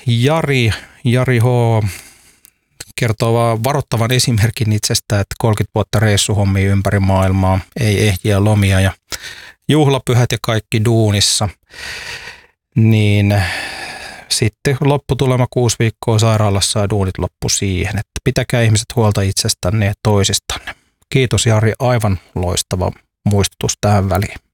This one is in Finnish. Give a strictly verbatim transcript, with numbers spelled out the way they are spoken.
Jari, Jari H. kertoo vaan varoittavan esimerkin itsestä, että kolmekymmentä vuotta reissuhommia ympäri maailmaa, ei ehjiä lomia ja juhlapyhät ja kaikki duunissa. Niin sitten lopputulema kuusi viikkoa sairaalassa ja duunit loppu siihen, että pitäkää ihmiset huolta itsestänne ja toisistanne. Kiitos Jari, aivan loistava muistutus tähän väliin.